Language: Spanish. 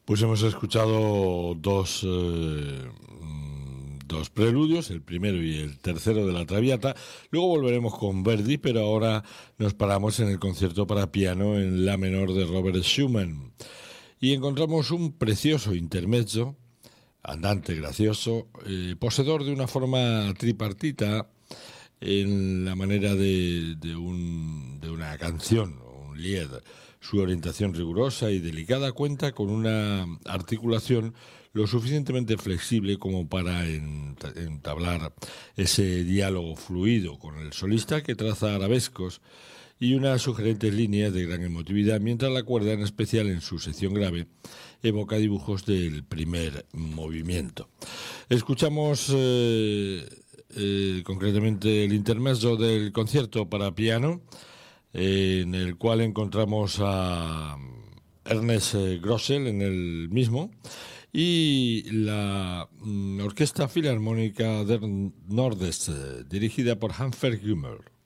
Pues hemos escuchado dos preludios, el primero y el tercero de la Traviata. Luego volveremos con Verdi, pero ahora nos paramos en el concierto para piano en la menor de Robert Schumann. Y encontramos un precioso intermezzo, andante, gracioso, poseedor de una forma tripartita en la manera de una canción, un lied. Su orientación rigurosa y delicada cuenta con una articulación lo suficientemente flexible como para entablar ese diálogo fluido con el solista, que traza arabescos y unas sugerentes líneas de gran emotividad, mientras la cuerda, en especial en su sección grave, evoca dibujos del primer movimiento. Escuchamos concretamente el intermezzo del concierto para piano, en el cual encontramos a Ernest Grossel en el mismo, y la Orquesta Filarmónica der Nordeste, dirigida por Hanfer Gümmer.